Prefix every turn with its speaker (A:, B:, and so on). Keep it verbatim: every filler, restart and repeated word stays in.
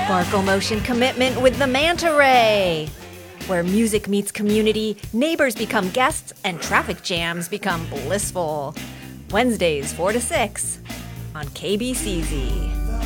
A: Sparkle Motion commitment with the Manta Ray. Where music meets community, neighbors become guests, and traffic jams become blissful. Wednesdays, four to six on K B C Z.